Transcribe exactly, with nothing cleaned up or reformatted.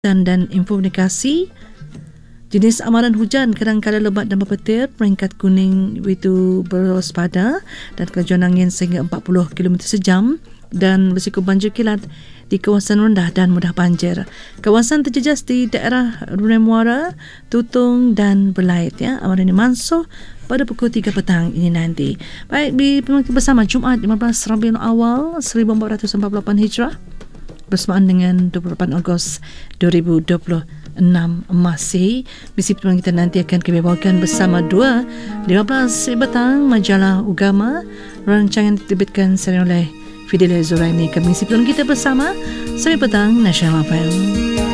dan, dan Infokomunikasi. Jenis amaran hujan kadang-kadang lebat dan berpetir, peringkat kuning iaitu berwaspada dan kelajuan angin sehingga empat puluh kilometer sejam dan risiko banjir kilat di kawasan rendah dan mudah banjir. Kawasan terjejas di daerah Runai Muara, Tutung dan Belait. Ya. Amaran ini mansuh pada pukul tiga petang ini nanti. Baik, di bersama Jumaat lima belas Rabiul Awal seribu empat ratus empat puluh lapan Hijrah bersamaan dengan dua puluh lapan Ogos dua ribu dua puluh enam masih. Misi pertemuan kita nanti akan kami bawakan bersama dua lima belas petang majalah Ugama, rancangan diterbitkan seri oleh Fidelia Zuraini. Kami misi pertemuan kita bersama sampai petang Nasional F M.